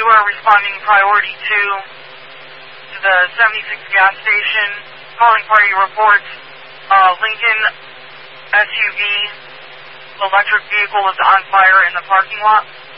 are responding priority 2 to the 76 gas station. Calling party reports Lincoln SUV electric vehicle is on fire in the parking lot.